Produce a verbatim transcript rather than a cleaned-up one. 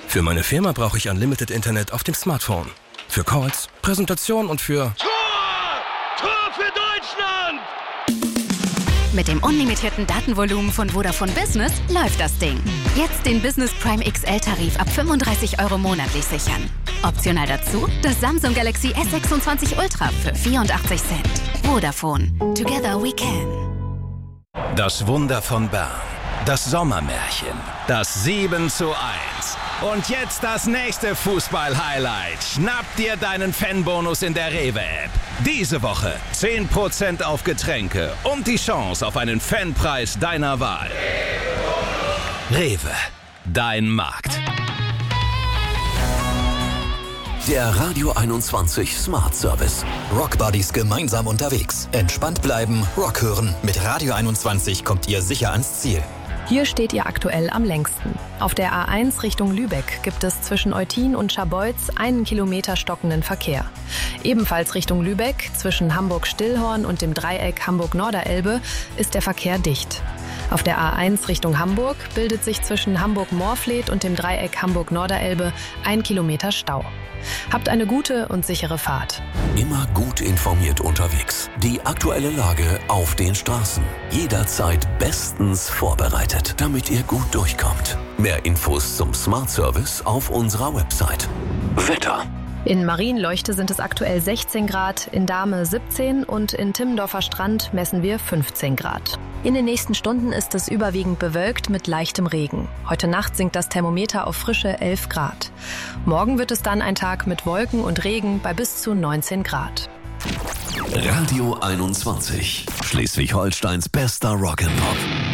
Für meine Firma brauche ich Unlimited Internet auf dem Smartphone. Für Calls, Präsentation und für... Tor! Tor für Deutschland! Mit dem unlimitierten Datenvolumen von Vodafone Business läuft das Ding. Jetzt den Business Prime X L-Tarif ab fünfunddreißig Euro monatlich sichern. Optional dazu das Samsung Galaxy S sechsundzwanzig Ultra für vierundachtzig Cent. Vodafone. Together we can. Das Wunder von Bern. Das Sommermärchen. Das sieben zu eins. Und jetzt das nächste Fußball-Highlight. Schnapp dir deinen Fanbonus in der Rewe-App. Diese Woche zehn Prozent auf Getränke und die Chance auf einen Fanpreis deiner Wahl. Rewe, dein Markt. Der Radio einundzwanzig Smart Service. Rock Buddies gemeinsam unterwegs. Entspannt bleiben, Rock hören. Mit Radio einundzwanzig kommt ihr sicher ans Ziel. Hier steht ihr aktuell am längsten. Auf der A eins Richtung Lübeck gibt es zwischen Eutin und Scharbeutz einen Kilometer stockenden Verkehr. Ebenfalls Richtung Lübeck, zwischen Hamburg-Stillhorn und dem Dreieck Hamburg-Norderelbe, ist der Verkehr dicht. Auf der A eins Richtung Hamburg bildet sich zwischen Hamburg-Morfleet und dem Dreieck Hamburg-Norderelbe ein Kilometer Stau. Habt eine gute und sichere Fahrt. Immer gut informiert unterwegs. Die aktuelle Lage auf den Straßen. Jederzeit bestens vorbereitet, damit ihr gut durchkommt. Mehr Infos zum Smart Service auf unserer Website. Wetter. In Marienleuchte sind es aktuell sechzehn Grad, in Dahme siebzehn und in Timmendorfer Strand messen wir fünfzehn Grad. In den nächsten Stunden ist es überwiegend bewölkt mit leichtem Regen. Heute Nacht sinkt das Thermometer auf frische elf Grad. Morgen wird es dann ein Tag mit Wolken und Regen bei bis zu neunzehn Grad. Radio einundzwanzig. Schleswig-Holsteins bester Rock'n'Pop.